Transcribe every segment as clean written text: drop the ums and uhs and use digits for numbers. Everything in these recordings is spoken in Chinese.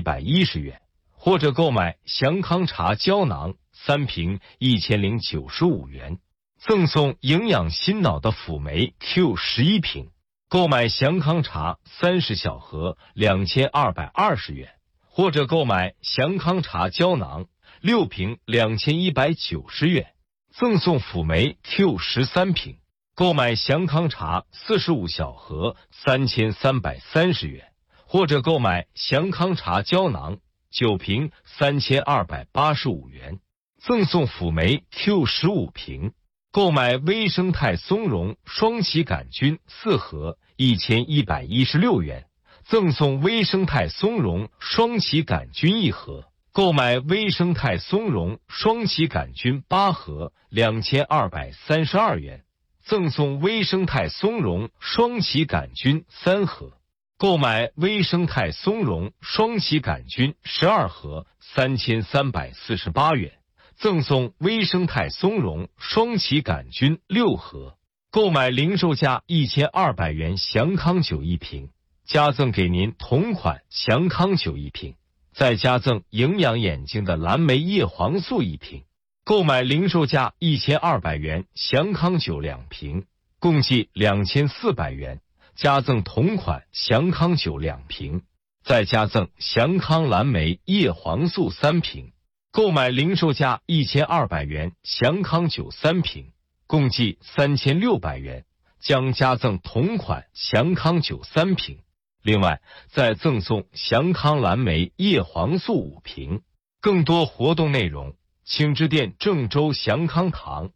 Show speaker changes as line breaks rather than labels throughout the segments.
1110元，或者购买祥康茶胶囊3瓶1095元，赠送营养心脑的辅酶 Q11瓶。购买祥康茶30小盒2220元，或者购买祥康茶胶囊6瓶2190元，赠送辅酶 Q13瓶。购买祥康茶45小盒3330元，或者购买祥康茶胶囊9瓶3285元，赠送辅酶 Q15瓶。购买微生态松茸双歧杆菌4盒1116元，赠送微生态松茸双歧杆菌1盒。购买微生态松茸双歧杆菌8盒2232元，赠送微生态松茸双歧杆菌3盒。购买微生态松茸双歧杆菌12盒3348元，赠送微生态松茸双歧杆菌6盒。购买零售价1200元祥康酒1瓶，加赠给您同款祥康酒1瓶，再加赠营养眼睛的蓝莓叶黄素1瓶。购买零售价1200元祥康酒2瓶，共计2400元，加赠同款祥康酒2瓶，再加赠祥康蓝莓叶黄素3瓶。购买零售价1200元祥康酒3瓶，共计3600元，将加赠同款祥康酒3瓶。另外，再赠送祥康蓝莓叶黄素5瓶。更多活动内容，请致电郑州祥康堂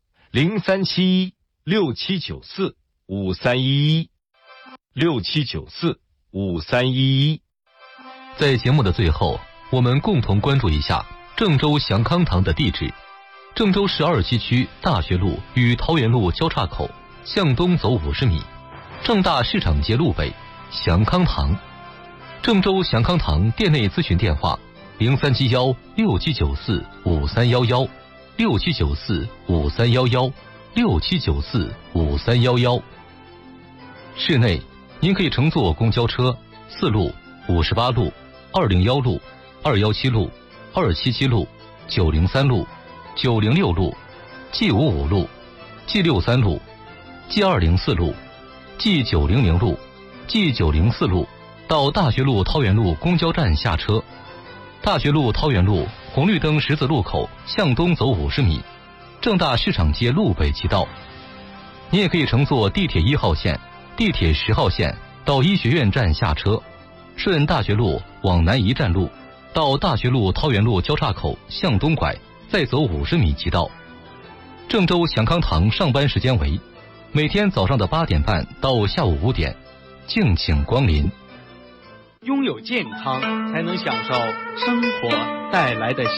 03716794531167945311。
在节目的最后，我们共同关注一下郑州祥康堂的地址：郑州市2七区大学路与桃园路交叉口，向东走50米，正大市场街路北，祥康堂。郑州祥康堂店内咨询电话：037167945311，67945311，67945311。室内您可以乘坐公交车4路、58路、201路、217路、277路、903路、906路、G55路、G63路、G204路、G900路、G904路到大学路桃园路公交站下车。大学路桃园路红绿灯十字路口向东走50米，正大市场街路北即到。你也可以乘坐地铁1号线、地铁10号线到医学院站下车，顺大学路往南1站路到大学路桃园路交叉口向东拐，再走50米即到。郑州祥康堂上班时间为每天早上的8点半到下午5点，敬请光临。
拥有健康，才能享受生活带来的